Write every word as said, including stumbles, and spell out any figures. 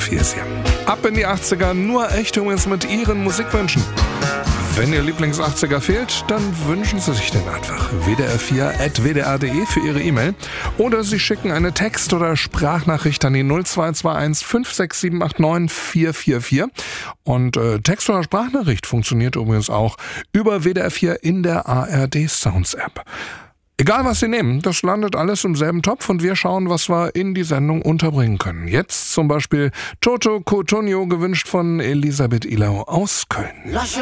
vier ist hier. Ab in die achtziger, nur echte Hits mit Ihren Musikwünschen. Wenn Ihr Lieblings-achtziger fehlt, dann wünschen Sie sich den einfach. w d r vier at w d r punkt d e für Ihre E-Mail. Oder Sie schicken eine Text- oder Sprachnachricht an die null zwei zwei eins fünf sechs sieben acht neun vier vier vier. Und äh, Text- oder Sprachnachricht funktioniert übrigens auch über W D R vier in der A R D Sounds App. Egal was Sie nehmen, das landet alles im selben Topf und wir schauen, was wir in die Sendung unterbringen können. Jetzt zum Beispiel Toto Cotugno, gewünscht von Elisabeth Ilau aus Köln.